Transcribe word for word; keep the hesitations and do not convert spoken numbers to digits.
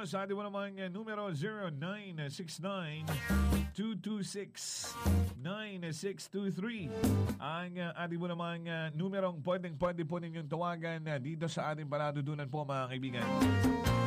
sa ating mo namang uh, numero zero nine six nine, two two six, nine six two three. Ang uh, ating mo namang uh, numerong pwedeng pwede po ninyong tawagan uh, dito sa ating paladudunan po mga kaibigan.